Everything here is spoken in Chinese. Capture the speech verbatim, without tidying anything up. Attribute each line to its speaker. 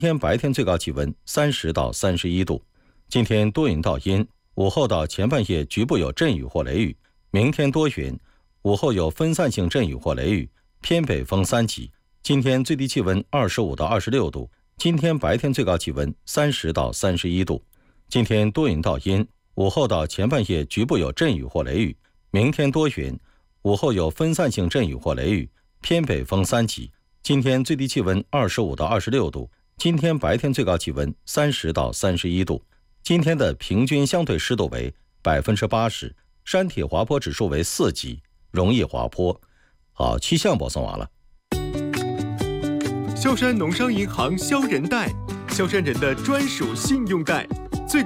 Speaker 1: 今天白天最高气温三十到三十一度。今天多云到阴，午后到前半夜局部有阵雨或雷雨。明天多云，午后有分散性阵雨或雷雨，偏北风三级。今天最低气温二十五到二十六度。今天白天最高气温三十到三十一度。今天多云到阴，午后到前半夜局部有阵雨或雷雨。明天多云，午后有分散性阵雨或雷雨，偏北风三级。今天最低气温二十五到二十六度。今天白天最高气温三十到三十一度。今天的平均相对湿度为百分之八十，山体滑坡指数为四级，容易滑坡。好，气象播送完了。
Speaker 2: 萧山农商银行萧人贷，萧山人的专属信用贷。